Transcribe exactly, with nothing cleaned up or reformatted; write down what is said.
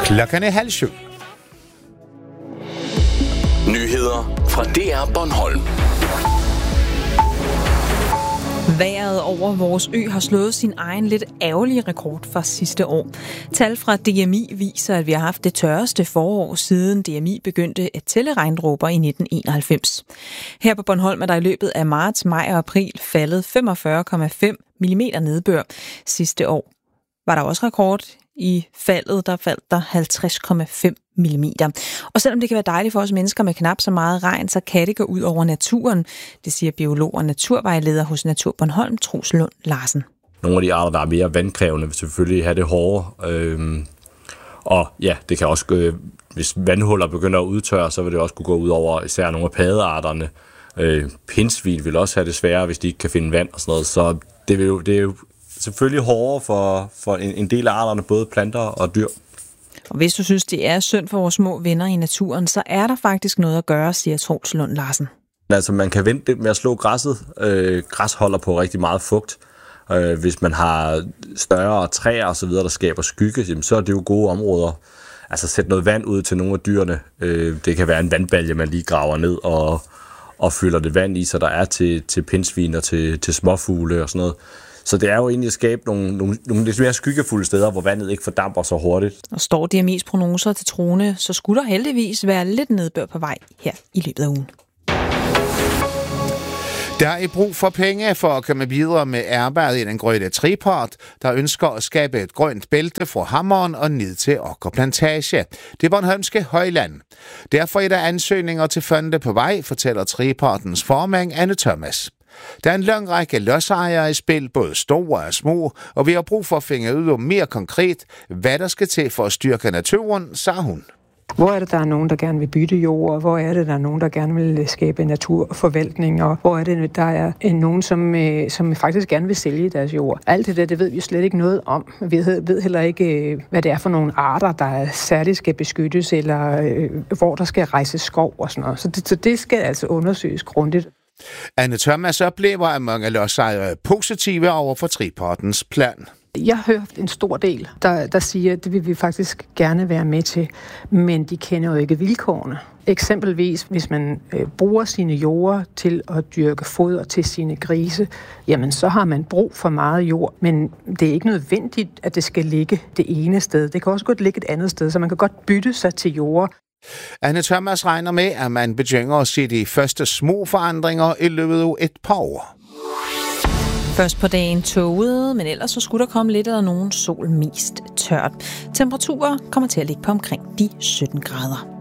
Klokken er halv syv. Nyheder fra D R Bornholm. Vejret over vores ø har slået sin egen lidt ærgerlige rekord fra sidste år. Tal fra D M I viser, at vi har haft det tørreste forår siden D M I begyndte at tælle regndråber i nitten enoghalvfems. Her på Bornholm er der i løbet af marts, maj og april faldet femogfyrre komma fem millimeter nedbør. Sidste år var der også rekord. I faldet, der faldt der halvtreds komma fem millimeter. Og selvom det kan være dejligt for os mennesker med knap så meget regn, så kan det gå ud over naturen. Det siger biolog og naturvejleder hos Natur Bornholm, Troels Lund Larsen. Nogle af de arter, der er mere vandkrævende, vil selvfølgelig have det hårdere. Øhm, og ja, det kan også øh, hvis vandhuller begynder at udtørre, så vil det også kunne gå ud over især nogle af paddearterne. Øh, pindsvin vil også have det sværere, hvis de ikke kan finde vand og sådan noget. Så det, vil jo, det er jo selvfølgelig hårdere for, for en, en del af arterne, både planter og dyr. Og hvis du synes, det er synd for vores små venner i naturen, så er der faktisk noget at gøre, siger Troels Lund Larsen. Altså, man kan vente med at slå græsset. Øh, græs holder på rigtig meget fugt. Øh, hvis man har større træer og så videre, der skaber skygge, jamen, så er det jo gode områder. Altså, sæt noget vand ud til nogle af dyrene. Øh, det kan være en vandbalje, man lige graver ned og, og fylder det vand i, så der er til, til pindsvin og til, til småfugle og sådan noget. Så det er jo egentlig at skabe nogle, nogle, nogle lidt mere skyggefulde steder, hvor vandet ikke fordamper så hurtigt. Og står D M I's prognoser til troende, så skulle der heldigvis være lidt nedbør på vej her i løbet af ugen. Der er brug for penge for at komme videre med arbejdet i den grønne trepart, der ønsker at skabe et grønt bælte fra Hammeren og ned til Okker Plantage. Det Bornholmske Højland. Derfor er der ansøgninger til fonde på vej, fortæller trepartens formand Anne Thomas. Der er en lang række lodsejere i spil, både store og små, og vi har brug for at finde ud af mere konkret, hvad der skal til for at styrke naturen, sagde hun. Hvor er det, der er nogen, der gerne vil bytte jord, hvor er det, der er nogen, der gerne vil skabe naturforvaltning, og hvor er det, der er nogen, som, som faktisk gerne vil sælge deres jord. Alt det der, det ved vi slet ikke noget om. Vi ved heller ikke, hvad det er for nogle arter, der særligt skal beskyttes, eller hvor der skal rejses skov og sådan noget. Så det, så det skal altså undersøges grundigt. Anne Thomas oplever, at mange lodsejere er positive over for trepartens plan. Jeg har hørt en stor del, der, der siger, at det vil vi faktisk gerne være med til, men de kender jo ikke vilkårene. Eksempelvis, hvis man øh, bruger sine jorder til at dyrke foder til sine grise, jamen så har man brug for meget jord, men det er ikke nødvendigt, at det skal ligge det ene sted. Det kan også godt ligge et andet sted, så man kan godt bytte sig til jorder. Anne Thomas regner med, at man begynder at se de første små forandringer i løbet af et par år. Først på dagen tåget, men ellers så skulle der komme lidt af nogen sol, mest tørt. Temperaturer kommer til at ligge på omkring de sytten grader.